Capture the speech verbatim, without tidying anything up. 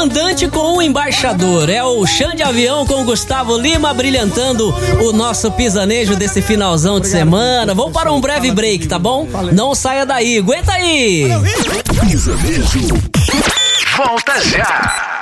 comandante com o embaixador. É o Xande Avião com o Gustavo Lima brilhantando o nosso pisanejo desse finalzão de semana. Vamos para um breve break, tá bom? Não saia daí, aguenta aí! Pisanejo. Volta já!